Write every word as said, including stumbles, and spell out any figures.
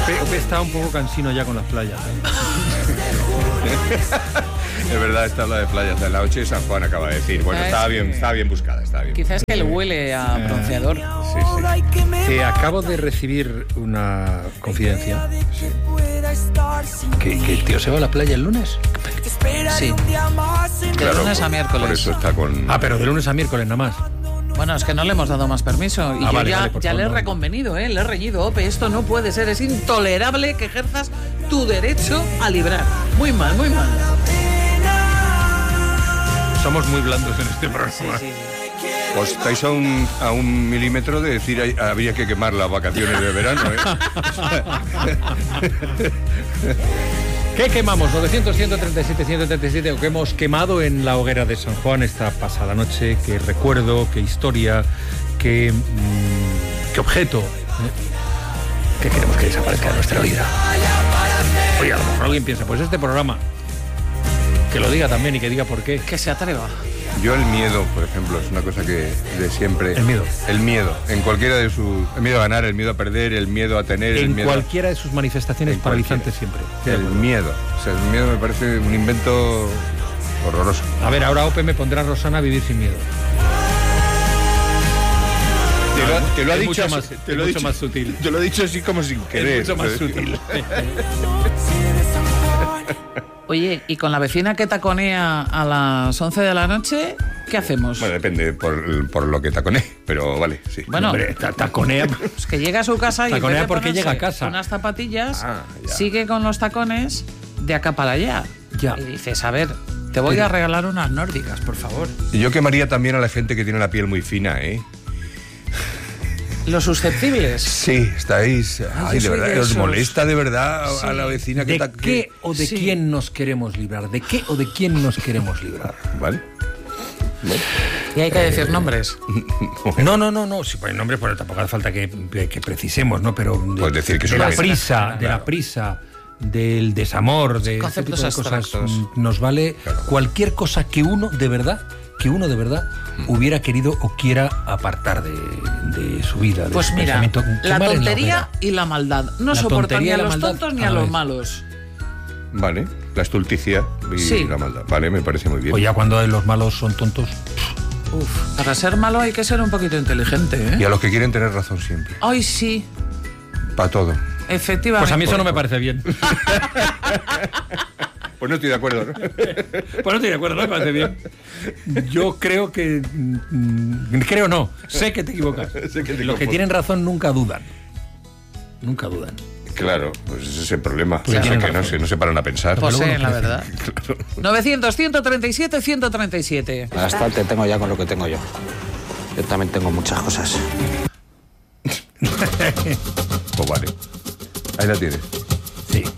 Ope, Ope está un poco cansino ya con las playas, ¿eh? Es verdad, esta habla de playas de la ocho de San Juan, acaba de decir. Bueno, estaba bien, estaba bien buscada, estaba bien. Quizás que le huele a bronceador. Sí, sí. Te acabo de recibir una confidencia. Sí. ¿Que, que el tío se va a la playa el lunes? Sí. De Claro, lunes a por- miércoles. Por eso está con... Ah, pero de lunes a miércoles nada más. Bueno, es que no le hemos dado más permiso. Y Ah, yo vale, ya, vale, por ya favor, le he no. reconvenido, ¿eh? Le he reñido. Ope, esto no puede ser. Es intolerable que ejerzas tu derecho a librar. Muy mal, muy mal. Somos muy blandos en este programa. Sí, sí, sí. Os estáis a un, a un milímetro de decir ay, habría que quemar las vacaciones de verano, ¿eh? ¿Qué quemamos? novecientos, ciento treinta y siete, ciento treinta y siete, o que hemos quemado en la hoguera de San Juan esta pasada noche. Qué recuerdo, qué historia, qué, mmm, qué objeto, ¿eh? que queremos que desaparezca de nuestra vida. Oye, a lo mejor alguien piensa, pues este programa, que lo diga también y que diga por qué. Que se atreva. Yo el miedo, por ejemplo, es una cosa que de siempre... El miedo. El miedo, en cualquiera de sus... El miedo a ganar, el miedo a perder, el miedo a tener... el En miedo cualquiera de sus manifestaciones En paralizantes cualquiera. siempre. El miedo. O sea, el miedo me parece un invento horroroso. A ver, ahora Ope me pondrá Rosana a vivir sin miedo. Te lo, te lo ha Es dicho mucho así- más- te es lo he mucho dicho- más sutil. Te lo he dicho así como sin querer. Es mucho más ¿sabes? sutil. Oye, y con la vecina que taconea a las once de la noche, ¿qué hacemos? Bueno, depende por, por lo que taconé, pero vale, sí. Bueno, Hombre, ta- taconea. pues que llega a su casa y en Taconea vez de porque ponerse llega a casa. unas zapatillas, Ah, ya. sigue con los tacones de acá para allá. Ya. Y dices, a ver, te voy a regalar unas nórdicas, por favor. Y yo quemaría también a la gente que tiene la piel muy fina, ¿eh? Los susceptibles. Sí, estáis... Ay, yo de soy verdad, de ¿os esos. molesta de verdad Sí. a la vecina que... ¿De ta- qué o de Sí. quién nos queremos librar? ¿De qué o de quién nos queremos librar? ¿Vale? Bueno. Y hay que decir nombres. No, no, no, no. Si pone nombre, pues tampoco hace falta que, que precisemos, ¿no? Pero de, Puedes decir que es de una la vecina. prisa, de Claro. la prisa, del desamor, de este Conceptos tipo de cosas, abstractos. mm, nos vale Claro. cualquier cosa que uno de verdad, que uno de verdad hubiera querido o quiera apartar de, de su vida, de Pues su mira, pensamiento. la Quemar en tontería hoguera. y la maldad. No La soportan ni tontería a y la los maldad, tontos ni a a la los vez. malos. Vale, la estulticia y Sí. la maldad. Vale, me parece muy bien. O ya cuando los malos son tontos. Uf, para ser malo hay que ser un poquito inteligente, ¿eh? Y a los que quieren tener razón siempre. Ay, sí, Para todo. efectivamente. Pues a mí eso no me parece bien. Pues no estoy de acuerdo, ¿no? Pues no estoy de acuerdo, no me parece bien. Yo creo que... mm, creo no, sé que te equivocas. Sé que te Los que confundes. tienen razón nunca dudan. Nunca dudan. Claro, pues ese es el problema. Pues O sea, tienen que no razón. se, no se paran a pensar. Pues sí, luego no la verdad. novecientos, ciento treinta y siete, ciento treinta y siete. Bastante tengo ya con lo que tengo yo. Yo también tengo muchas cosas. Pues vale. Ahí la tienes.